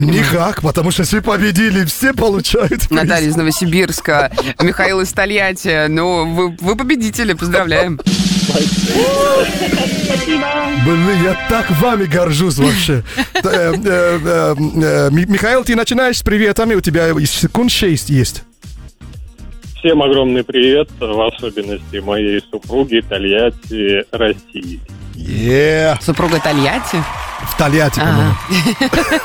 Никак, потому что все победили, все получают приз. Наталья из Новосибирска, Михаил из Тольятти. Ну, вы победители, поздравляем. Блин, я так вами горжусь вообще. Михаил, ты начинаешь с приветами, у тебя секунд 6 есть. Всем огромный привет, в особенности моей супруге Тольятти, России. Супруга Тольятти? В Тольятти, по-моему.